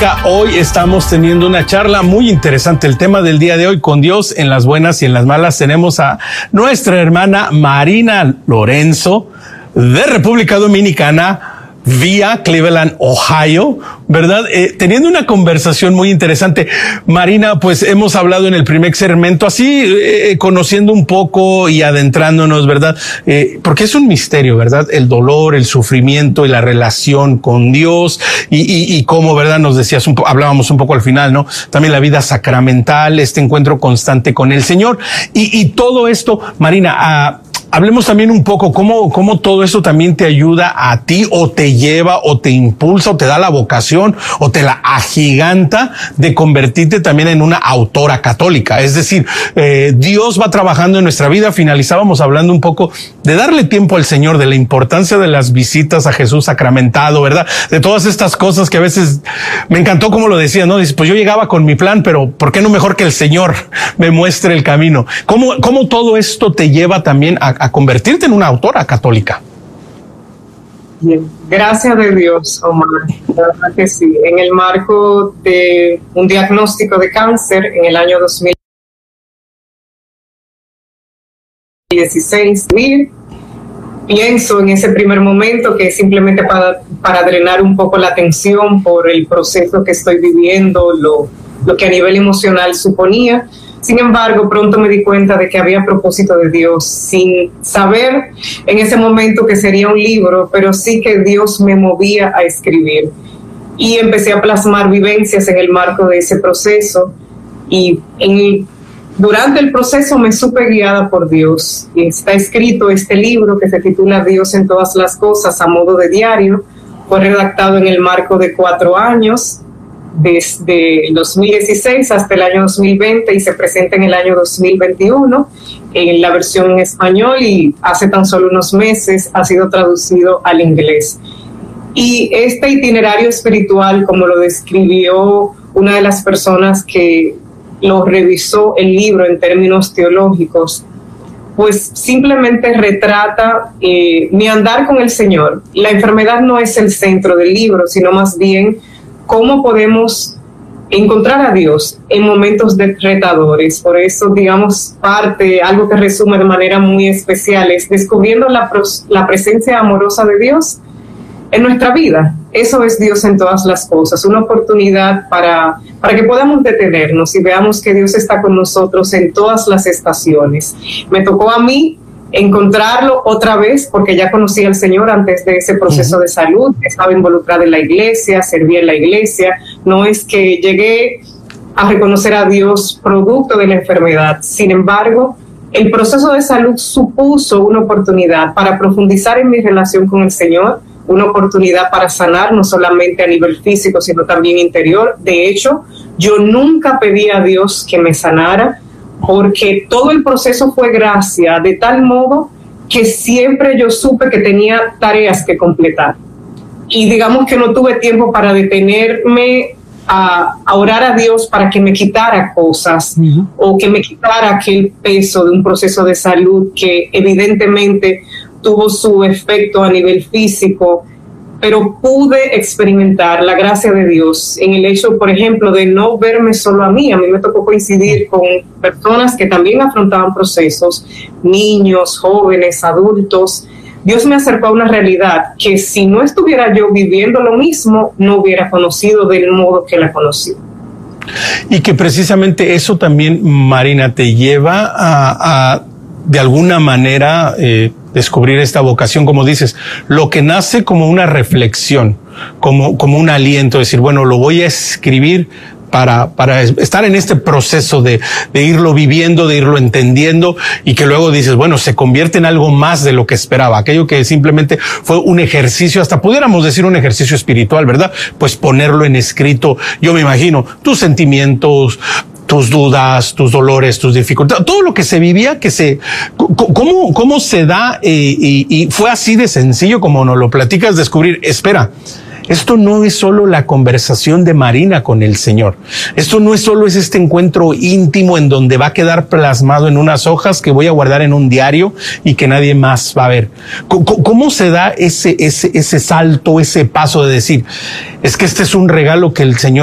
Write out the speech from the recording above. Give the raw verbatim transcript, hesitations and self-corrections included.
Católica. Hoy estamos teniendo una charla muy interesante. El tema del día de hoy, con Dios en las buenas y en las malas, tenemos a nuestra hermana Marina Lorenzo de República Dominicana, vía Cleveland, Ohio, ¿verdad? Eh, teniendo una conversación muy interesante. Marina, pues hemos hablado en el primer segmento, así eh, conociendo un poco y adentrándonos, ¿verdad? Eh, porque es un misterio, ¿verdad? El dolor, el sufrimiento y la relación con Dios y, y, y cómo, ¿verdad? Nos decías, un po- hablábamos un poco al final, ¿no? También la vida sacramental, este encuentro constante con el Señor y, y todo esto, Marina, a hablemos también un poco cómo, cómo todo eso también te ayuda a ti o te lleva o te impulsa o te da la vocación o te la agiganta de convertirte también en una autora católica. Es decir, eh, Dios va trabajando en nuestra vida. Finalizábamos hablando un poco de darle tiempo al Señor, de la importancia de las visitas a Jesús sacramentado, ¿verdad? De todas estas cosas que a veces me encantó como lo decía, ¿no? Dices, pues yo llegaba con mi plan, pero ¿por qué no mejor que el Señor me muestre el camino? ¿Cómo, cómo todo esto te lleva también a a convertirte en una autora católica? Bien, gracias de Dios, Omar. La verdad que sí. En el marco de un diagnóstico de cáncer en el año dos mil dieciséis, pienso en ese primer momento que es simplemente para, para drenar un poco la tensión por el proceso que estoy viviendo, lo, lo que a nivel emocional suponía. Sin embargo, pronto me di cuenta de que había propósito de Dios, sin saber en ese momento que sería un libro, pero sí que Dios me movía a escribir. Y empecé a plasmar vivencias en el marco de ese proceso. Y en el, durante el proceso me supe guiada por Dios. Y está escrito este libro que se titula Dios en todas las cosas, a modo de diario. Fue redactado en el marco de cuatro años, desde el dos mil dieciséis hasta el año dos mil veinte, y se presenta en el año dos mil veintiuno en la versión en español, y hace tan solo unos meses ha sido traducido al inglés. Y este itinerario espiritual, como lo describió una de las personas que lo revisó el libro en términos teológicos, pues simplemente retrata eh, mi andar con el Señor. La enfermedad no es el centro del libro, sino más bien cómo podemos encontrar a Dios en momentos de retadores. Por eso, digamos, parte, algo que resume de manera muy especial es descubriendo la, la presencia amorosa de Dios en nuestra vida. Eso es Dios en todas las cosas, una oportunidad para, para que podamos detenernos y veamos que Dios está con nosotros en todas las estaciones. Me tocó a mí encontrarlo otra vez, porque ya conocía al Señor antes de ese proceso uh-huh. de salud, estaba involucrada en la iglesia, servía en la iglesia. No es que llegué a reconocer a Dios producto de la enfermedad. Sin embargo, el proceso de salud supuso una oportunidad para profundizar en mi relación con el Señor, una oportunidad para sanar no solamente a nivel físico, sino también interior. De hecho, yo nunca pedí a Dios que me sanara, porque todo el proceso fue gracia, de tal modo que siempre yo supe que tenía tareas que completar. Y digamos que no tuve tiempo para detenerme a, a orar a Dios para que me quitara cosas uh-huh. o que me quitara aquel peso de un proceso de salud que evidentemente tuvo su efecto a nivel físico, pero pude experimentar la gracia de Dios en el hecho, por ejemplo, de no verme solo a mí. A mí me tocó coincidir con personas que también afrontaban procesos, niños, jóvenes, adultos. Dios me acercó a una realidad que si no estuviera yo viviendo lo mismo, no hubiera conocido del modo que la conocí. Y que precisamente eso también, Marina, te lleva a, a de alguna manera, eh, descubrir esta vocación, como dices, lo que nace como una reflexión, como, como un aliento, decir, bueno, lo voy a escribir para, para estar en este proceso de, de irlo viviendo, de irlo entendiendo, y que luego dices, bueno, se convierte en algo más de lo que esperaba, aquello que simplemente fue un ejercicio, hasta pudiéramos decir un ejercicio espiritual, ¿verdad? Pues ponerlo en escrito, yo me imagino, tus sentimientos, tus dudas, tus dolores, tus dificultades, todo lo que se vivía, que se, cómo, cómo se da, eh, y, y fue así de sencillo como nos lo platicas, descubrir, espera, esto no es solo la conversación de Marina con el Señor. Esto no es solo es este encuentro íntimo en donde va a quedar plasmado en unas hojas que voy a guardar en un diario y que nadie más va a ver. ¿Cómo, cómo se da ese, ese, ese salto, ese paso de decir, es que este es un regalo que el Señor